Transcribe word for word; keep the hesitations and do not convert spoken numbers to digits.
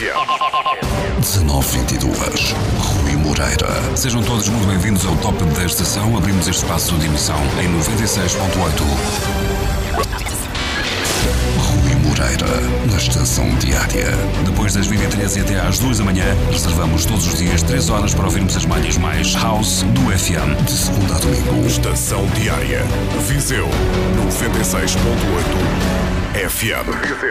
F M. dezanove vinte e duas, Rui Moreira. Sejam todos muito bem-vindos ao Top da Estação. Abrimos este espaço de emissão em noventa e seis ponto oito. Rui Moreira, na Estação Diária. Depois das vinte e três e até às duas da manhã, reservamos todos os dias três horas para ouvirmos as malhas mais house do F M. De segunda a domingo. Estação Diária. Viseu noventa e seis ponto oito F M. Viseu.